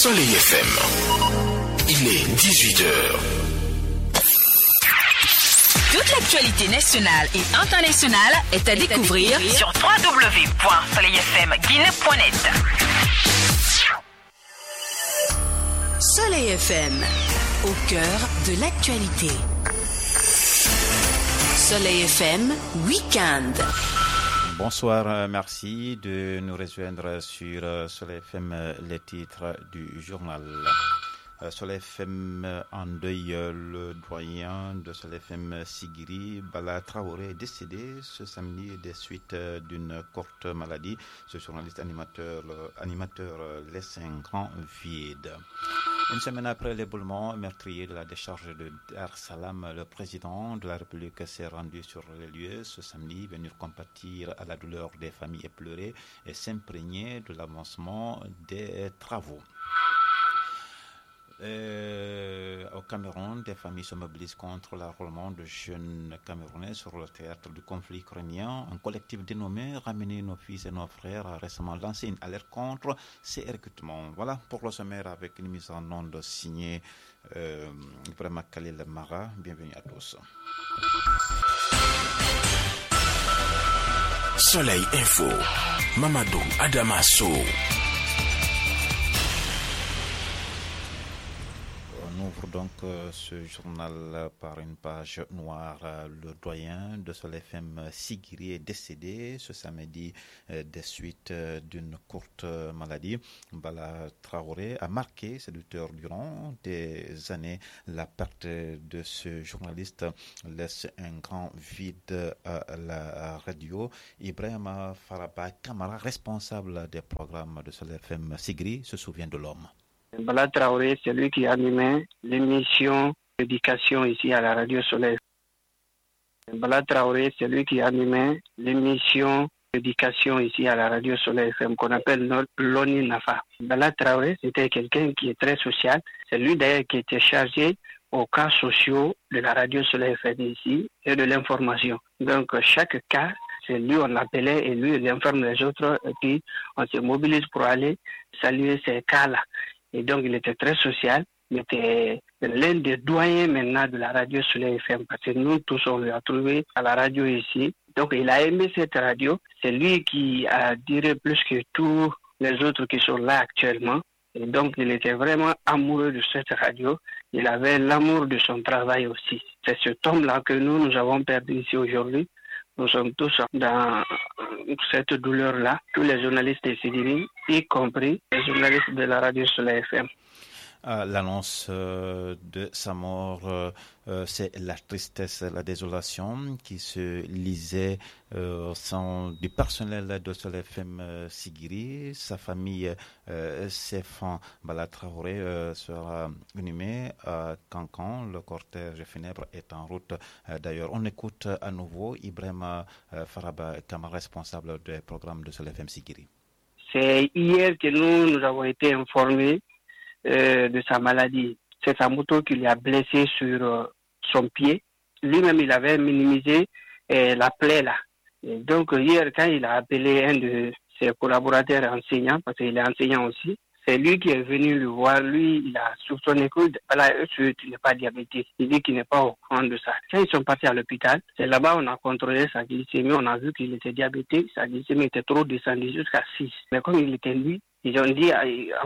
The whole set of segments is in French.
Soleil FM. Il est 18h. Toute l'actualité nationale et internationale est à découvrir sur www.soleilfmguinée.net. Soleil FM, au cœur de l'actualité. Soleil FM, Week-end. Bonsoir, merci de nous rejoindre sur Soleil FM, les titres du journal. Soleil FM en deuil, le doyen de Soleil FM Sigiri, Bala Traoré, est décédé ce samedi des suites d'une courte maladie. Ce journaliste animateur laisse un grand vide. Une semaine après l'éboulement meurtrier de la décharge de Dar Salam, le président de la République s'est rendu sur les lieux ce samedi, venir compatir à la douleur des familles éplorées et s'imprégner de l'avancement des travaux. Au Cameroun, des familles se mobilisent contre l'enrôlement de jeunes Camerounais sur le théâtre du conflit ukrainien. Un collectif dénommé Ramener nos fils et nos frères a récemment lancé une alerte contre ces recrutements. Voilà pour le sommaire avec une mise en onde signée Ibrahima Khalil Mara. Bienvenue à tous. Soleil Info. Mamadou Adamasso. On ouvre donc ce journal par une page noire. Le doyen de Soleil FM Sigiri est décédé ce samedi des suites d'une courte maladie. Bala Traoré a marqué ses lutteurs durant des années. La perte de ce journaliste laisse un grand vide à la radio. Ibrahima Faraba Kamara, responsable des programmes de Soleil FM Sigiri, se souvient de l'homme. Bala Traoré, c'est lui qui animait l'émission d'éducation ici à la radio Soleil. Bala Traoré, c'est lui qui animait l'émission d'éducation ici à la radio Soleil FM qu'on appelle Loni Nafa. Bala Traoré, c'était quelqu'un qui est très social. C'est lui d'ailleurs qui était chargé aux cas sociaux de la radio Soleil FM ici et de l'information. Donc chaque cas, c'est lui on l'appelait et lui il informe les autres et puis on se mobilise pour aller saluer ces cas-là. Et donc, il était très social. Il était l'un des doyens maintenant de la radio Soleil FM parce que nous tous, on l'a trouvé à la radio ici. Donc, il a aimé cette radio. C'est lui qui a dirigé plus que tous les autres qui sont là actuellement. Et donc, il était vraiment amoureux de cette radio. Il avait l'amour de son travail aussi. C'est cet homme-là que nous avons perdu ici aujourd'hui. Nous sommes tous dans cette douleur-là, tous les journalistes de Sigiri, y compris les journalistes de la radio Soleil FM. L'annonce de sa mort, c'est la tristesse, la désolation qui se lisait au sein du personnel de Soleil FM Sigiri. Sa famille, ses fans, Bala Traoré sera inhumé à Cancan. Le cortège funèbre est en route. D'ailleurs, on écoute à nouveau Ibrahima Faraba Kamara, responsable des programmes de Soleil FM Sigiri. C'est hier que nous avons été informés de sa maladie. C'est sa moto qui lui a blessé sur son pied. Lui-même, il avait minimisé la plaie là. Et donc, hier, quand il a appelé un de ses collaborateurs enseignants, parce qu'il est enseignant aussi, c'est lui qui est venu le voir. Lui, il a soupçonné que il n'est pas diabétique. Il dit qu'il n'est pas au courant de ça. Quand ils sont partis à l'hôpital, c'est là-bas on a contrôlé sa glycémie. On a vu qu'il était diabétique. Sa glycémie était trop descendue jusqu'à 6. Mais comme il était lui, ils ont dit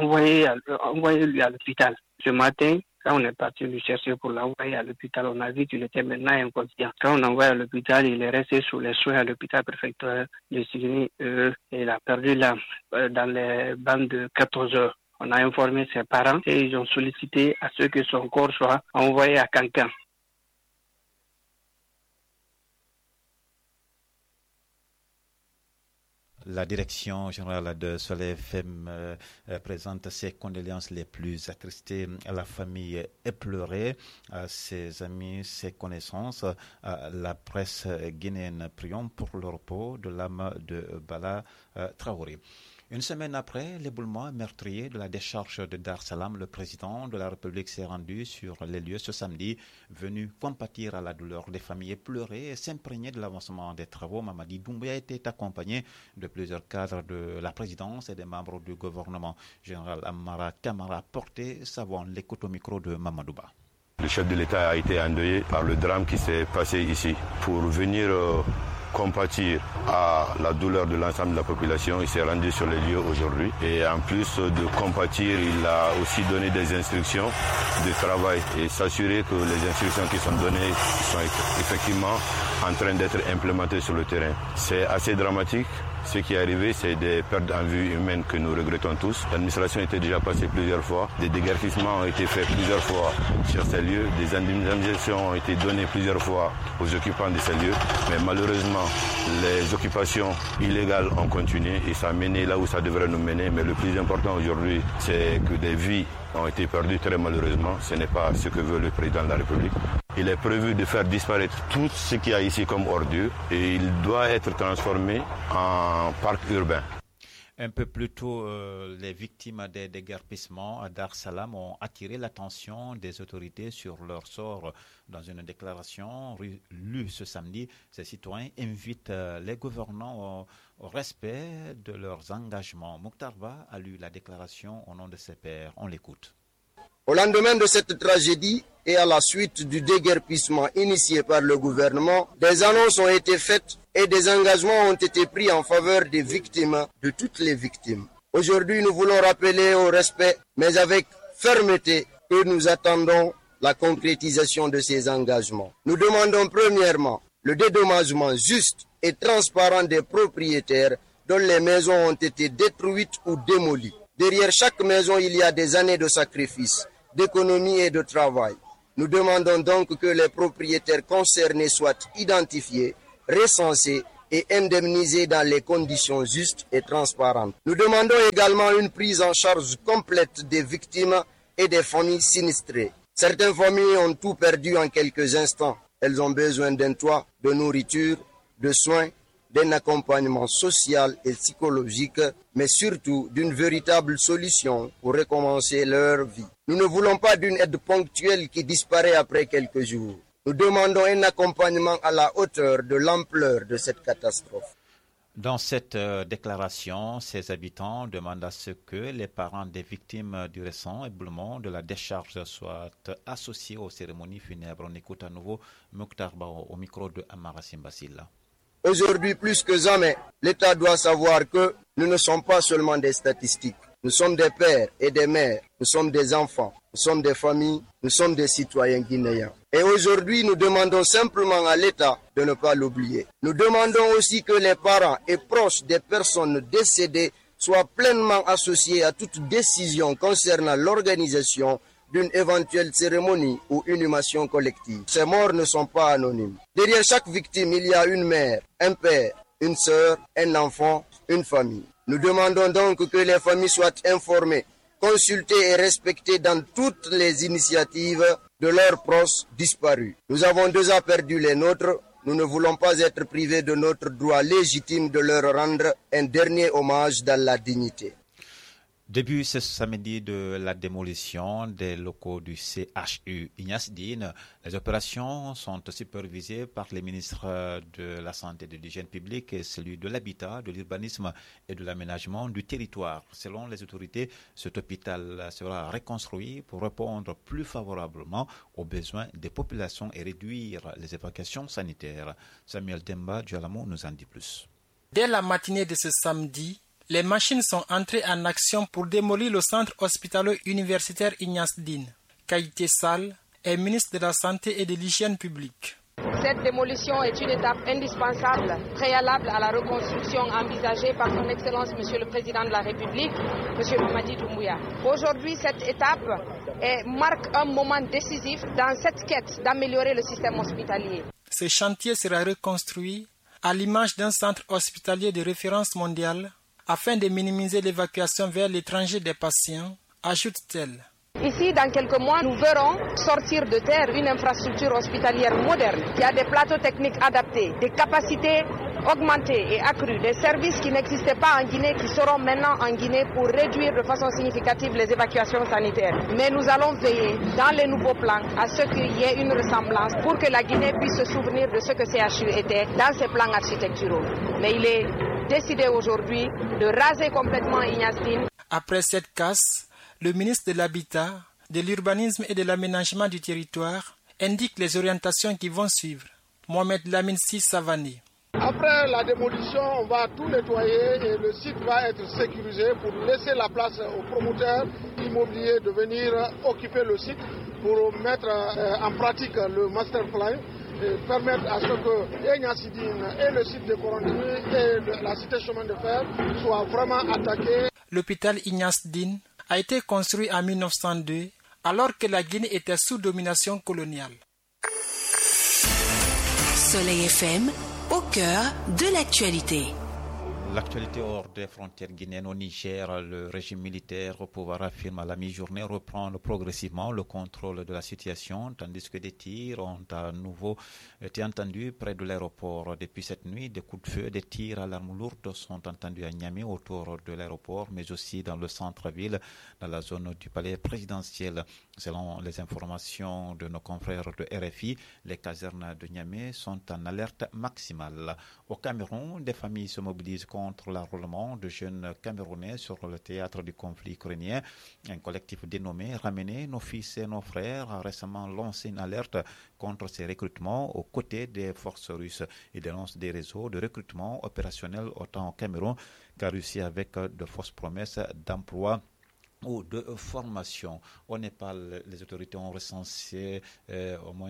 envoyez-lui à l'hôpital. Ce matin, quand on est parti le chercher pour l'envoyer à l'hôpital, on a vu qu'il était maintenant inconscient. Quand on l'envoie à l'hôpital, il est resté sous les soins à l'hôpital préfectoral de Sigiri. Il a perdu l'âme dans les bandes de 14 heures. On a informé ses parents et ils ont sollicité à ce que son corps soit envoyé à Cancan. La direction générale de Soleil FM présente ses condoléances les plus attristées à la famille éplorée, à ses amis, ses connaissances, à la presse guinéenne. Prions pour le repos de l'âme de Bala Traoré. Une semaine après l'éboulement meurtrier de la décharge de Dar Salam, le président de la République s'est rendu sur les lieux ce samedi, venu compatir à la douleur des familles et pleurer et s'imprégner de l'avancement des travaux. Mamadi Doumbouya était accompagné de plusieurs cadres de la présidence et des membres du gouvernement. Général Amara Kamara portait sa voix. L'écoute au micro de Mamadouba. Le chef de l'État a été endeuillé par le drame qui s'est passé ici. Pour venir compatir à la douleur de l'ensemble de la population, il s'est rendu sur les lieux aujourd'hui. Et en plus de compatir, il a aussi donné des instructions de travail et s'assurer que les instructions qui sont données sont effectivement en train d'être implémentées sur le terrain. C'est assez dramatique. Ce qui est arrivé, c'est des pertes en vie humaine que nous regrettons tous. L'administration était déjà passée plusieurs fois. Des déguerpissements ont été faits plusieurs fois sur ces lieux. Des indemnisations ont été données plusieurs fois aux occupants de ces lieux. Mais malheureusement, les occupations illégales ont continué et ça a mené là où ça devrait nous mener. Mais le plus important aujourd'hui, c'est que des vies ont été perdues très malheureusement. Ce n'est pas ce que veut le président de la République. Il est prévu de faire disparaître tout ce qu'il y a ici comme ordure et il doit être transformé en parc urbain. Un peu plus tôt, les victimes des déguerpissements à Dar Salam ont attiré l'attention des autorités sur leur sort. Dans une déclaration lue ce samedi, ces citoyens invitent les gouvernants au respect de leurs engagements. Mokhtar Ba a lu la déclaration au nom de ses pairs. On l'écoute. Au lendemain de cette tragédie et à la suite du déguerpissement initié par le gouvernement, des annonces ont été faites et des engagements ont été pris en faveur des victimes, de toutes les victimes. Aujourd'hui, nous voulons rappeler au respect, mais avec fermeté, que nous attendons la concrétisation de ces engagements. Nous demandons premièrement le dédommagement juste et transparent des propriétaires dont les maisons ont été détruites ou démolies. Derrière chaque maison, il y a des années de sacrifice, d'économie et de travail. Nous demandons donc que les propriétaires concernés soient identifiés, recensés et indemnisés dans les conditions justes et transparentes. Nous demandons également une prise en charge complète des victimes et des familles sinistrées. Certaines familles ont tout perdu en quelques instants. Elles ont besoin d'un toit, de nourriture, de soins, d'un accompagnement social et psychologique, mais surtout d'une véritable solution pour recommencer leur vie. Nous ne voulons pas d'une aide ponctuelle qui disparaît après quelques jours. Nous demandons un accompagnement à la hauteur de l'ampleur de cette catastrophe. Dans cette déclaration, ces habitants demandent à ce que les parents des victimes du récent éboulement de la décharge soient associés aux cérémonies funèbres. On écoute à nouveau Mokhtar Ba au micro de Amara Simbasila. Aujourd'hui, plus que jamais, l'État doit savoir que nous ne sommes pas seulement des statistiques. Nous sommes des pères et des mères, nous sommes des enfants, nous sommes des familles, nous sommes des citoyens guinéens. Et aujourd'hui, nous demandons simplement à l'État de ne pas l'oublier. Nous demandons aussi que les parents et proches des personnes décédées soient pleinement associés à toute décision concernant l'organisation d'une éventuelle cérémonie ou inhumation collective. Ces morts ne sont pas anonymes. Derrière chaque victime, il y a une mère, un père, une sœur, un enfant, une famille. Nous demandons donc que les familles soient informées, consultées et respectées dans toutes les initiatives de leurs proches disparus. Nous avons déjà perdu les nôtres. Nous ne voulons pas être privés de notre droit légitime de leur rendre un dernier hommage dans la dignité. Début ce samedi de la démolition des locaux du CHU Ignace Dine, les opérations sont supervisées par les ministres de la Santé et de l'Hygiène publique et celui de l'Habitat, de l'Urbanisme et de l'Aménagement du territoire. Selon les autorités, cet hôpital sera reconstruit pour répondre plus favorablement aux besoins des populations et réduire les évacuations sanitaires. Samuel Demba Djalamo nous en dit plus. Dès la matinée de ce samedi, les machines sont entrées en action pour démolir le centre hospitalier universitaire Ignace Dine. Kaïté Sall est ministre de la Santé et de l'Hygiène publique. Cette démolition est une étape indispensable, préalable à la reconstruction envisagée par son Excellence Monsieur le Président de la République, Monsieur Mamadi Doumbouya. Aujourd'hui, cette étape marque un moment décisif dans cette quête d'améliorer le système hospitalier. Ce chantier sera reconstruit à l'image d'un centre hospitalier de référence mondiale afin de minimiser l'évacuation vers l'étranger des patients, ajoute-t-elle. Ici, dans quelques mois, nous verrons sortir de terre une infrastructure hospitalière moderne qui a des plateaux techniques adaptés, des capacités augmenté et accru des services qui n'existaient pas en Guinée, qui seront maintenant en Guinée pour réduire de façon significative les évacuations sanitaires. Mais nous allons veiller dans les nouveaux plans à ce qu'il y ait une ressemblance pour que la Guinée puisse se souvenir de ce que CHU était dans ses plans architecturaux. Mais il est décidé aujourd'hui de raser complètement Ignace Dine. Après cette casse, le ministre de l'Habitat, de l'Urbanisme et de l'Aménagement du territoire indique les orientations qui vont suivre. Mohamed Lamine Si Savané. Après la démolition, on va tout nettoyer et le site va être sécurisé pour laisser la place aux promoteurs immobiliers de venir occuper le site pour mettre en pratique le master plan et permettre à ce que Ignace Dine et le site de Corondini et la cité chemin de fer soient vraiment attaqués. L'hôpital Ignace Dine a été construit en 1902 alors que la Guinée était sous domination coloniale. Soleil FM, au cœur de l'actualité. L'actualité hors des frontières guinéennes au Niger, le régime militaire au pouvoir affirme à la mi-journée reprendre progressivement le contrôle de la situation, tandis que des tirs ont à nouveau été entendus près de l'aéroport. Depuis cette nuit, des coups de feu, des tirs à l'arme lourde sont entendus à Niamey autour de l'aéroport, mais aussi dans le centre-ville, dans la zone du palais présidentiel. Selon les informations de nos confrères de RFI, les casernes de Niamey sont en alerte maximale. Au Cameroun, des familles se mobilisent contre l'enrôlement de jeunes Camerounais sur le théâtre du conflit ukrainien. Un collectif dénommé « Ramener nos fils et nos frères » a récemment lancé une alerte contre ces recrutements aux côtés des forces russes. Il dénonce des réseaux de recrutement opérationnels autant au Cameroun qu'en Russie avec de fausses promesses d'emploi ou de formation. Au Népal, les autorités ont recensé au moins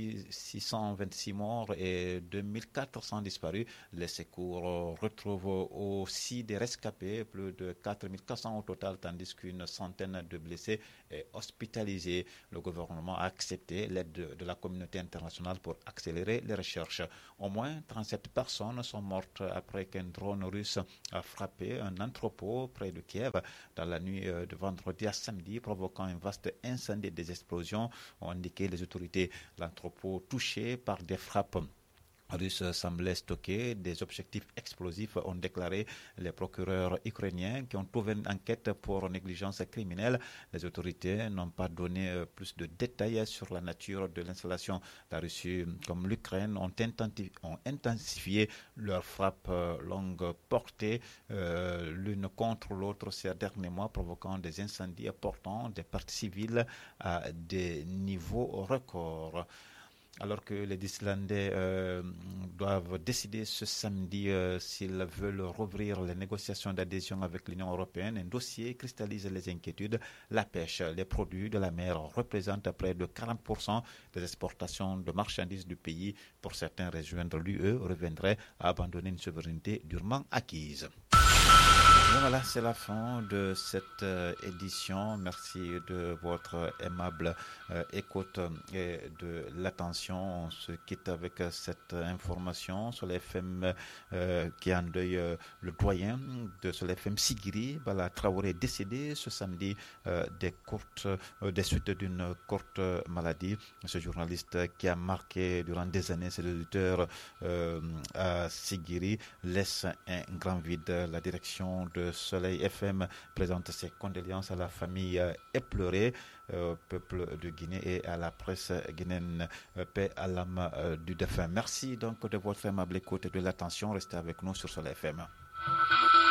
626 morts et 2400 disparus. Les secours retrouvent aussi des rescapés, plus de 4400 au total, tandis qu'une centaine de blessés est hospitalisés. Le gouvernement a accepté l'aide de la communauté internationale pour accélérer les recherches. Au moins 37 personnes sont mortes après qu'un drone russe a frappé un entrepôt près de Kiev dans la nuit de vendredi à samedi, provoquant un vaste incendie. Des explosions, ont indiqué les autorités. L'entrepôt touché par des frappes russes semblait stocker des objectifs explosifs, ont déclaré les procureurs ukrainiens qui ont ouvert une enquête pour négligence criminelle. Les autorités n'ont pas donné plus de détails sur la nature de l'installation. La Russie comme l'Ukraine ont intensifié leurs frappes longue portée l'une contre l'autre ces derniers mois, provoquant des incendies portant des parties civiles à des niveaux records. Alors que les Islandais doivent décider ce samedi s'ils veulent rouvrir les négociations d'adhésion avec l'Union européenne, un dossier cristallise les inquiétudes. La pêche, les produits de la mer représentent près de 40% des exportations de marchandises du pays. Pour certains, rejoindre l'UE reviendrait à abandonner une souveraineté durement acquise. Et voilà, c'est la fin de cette édition. Merci de votre aimable écoute et de l'attention. On se quitte avec cette information sur l'FM qui endeuille le doyen de sur l'FM Sigiri. Bala Traoré décédé ce samedi des suites d'une courte maladie. Ce journaliste qui a marqué durant des années ses auditeurs à Sigiri laisse un grand vide. La direction de Soleil FM présente ses condoléances à la famille éplorée, au peuple de Guinée et à la presse guinéenne. Paix à l'âme du défunt. Merci donc de votre aimable écoute et de l'attention. Restez avec nous sur Soleil FM.